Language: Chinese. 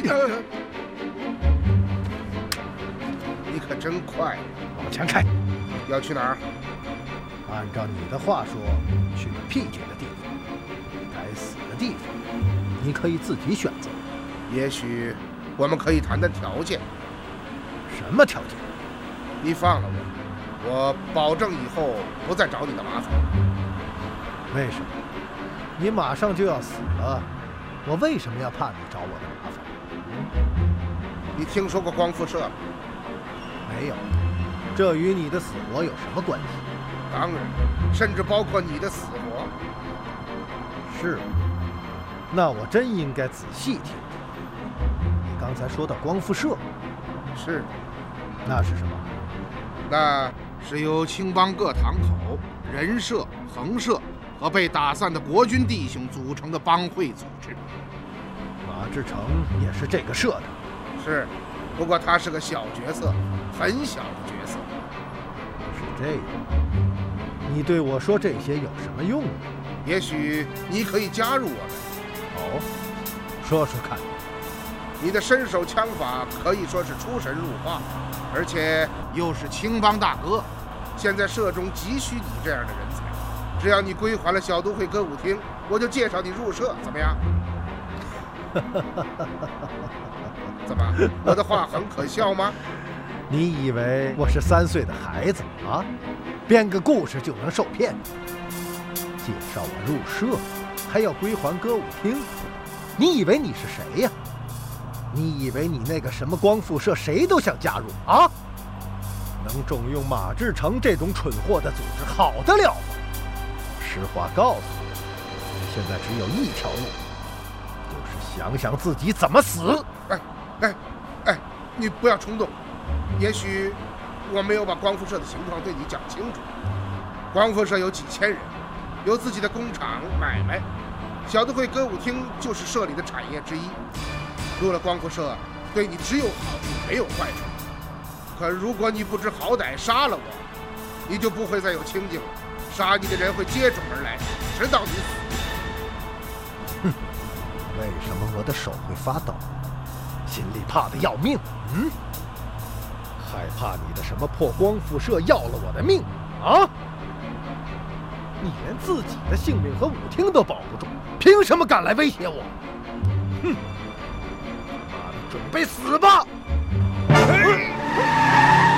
你可真快！ 往前开。 要去哪儿？ 按照你的话说，去个僻静的地方，该死的地方，你可以自己选择。 也许我们可以谈谈条件。 什么条件？ 你放了我，我保证以后不再找你的麻烦。 为什么？你马上就要死了，我为什么要怕你找我的麻烦？ 你听说过光复社吗？ 没有，这与你的死活有什么关系？ 当然，甚至包括你的死活。 是吗？那我真应该仔细听听。你刚才说到光复社， 是的， 那是什么？ 那是由青帮各堂口、人社、横社和被打散的国军弟兄组成的帮会组织。 马志成也是这个社的。 是，不过他是个小角色，很小的角色。 是这样。你对我说这些有什么用呢？ 也许你可以加入我们。 哦，说说看。 你的身手枪法可以说是出神入化，而且又是青帮大哥，现在社中急需你这样的人才。只要你归还了小都会歌舞厅，我就介绍你入社，怎么样？怎么，我的话很可笑吗？ 你以为我是3岁的孩子啊？编个故事就能受骗？介绍我入社，还要归还歌舞厅？你以为你是谁呀？你以为你那个什么光复社谁都想加入啊？能重用马志成这种蠢货的组织，好得了吗？实话告诉你，你现在只有一条路，就是想想自己怎么死。 哎，你不要冲动。也许我没有把光复社的情况对你讲清楚。光复社有几千人，有自己的工厂买卖，小都会歌舞厅就是社里的产业之一。入了光复社，对你只有好处，没有坏处。可如果你不知好歹杀了我，你就不会再有清静了。杀你的人会接踵而来，直到你死。 哼，为什么我的手会发抖？心里怕得要命。害怕你的什么破光复社要了我的命啊？你连自己的性命和舞厅都保不住，凭什么敢来威胁我？哼！妈的，准备死吧！